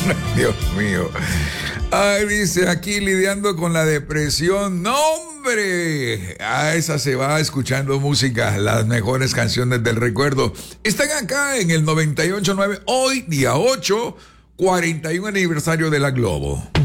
Dios mío. Ay, dice aquí lidiando con la depresión. ¡No, hombre! A esa se va escuchando música, las mejores canciones del recuerdo. Están acá en el 98.9, hoy día 8, 41 aniversario de la Globo.